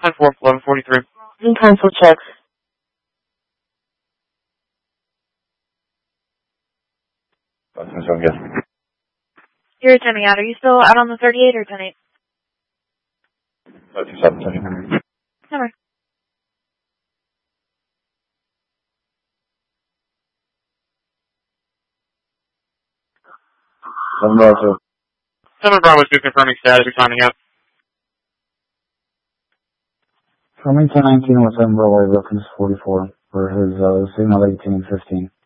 10-4, 1143. Time for checks. You're 10 out. Are you still out on the 38 or 10-8? 27. Number. Seven Bravo 2 confirming status. You're timing out. From 1019 with 7 Bravo, reference 44 for his signal 1815.